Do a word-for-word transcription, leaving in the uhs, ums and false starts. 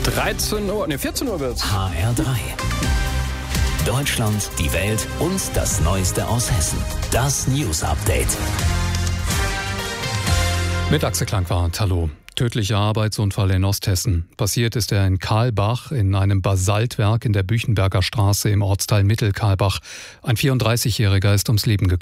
dreizehn Uhr, ne vierzehn Uhr wird's. H R drei. Deutschland, die Welt und das Neueste aus Hessen. Das News Update. Mit Axel Klangwart, hallo. Tödlicher Arbeitsunfall in Osthessen. Passiert ist er in Karlbach in einem Basaltwerk in der Büchenberger Straße im Ortsteil Mittelkarlbach. Ein vierunddreißigjähriger ist ums Leben gekommen.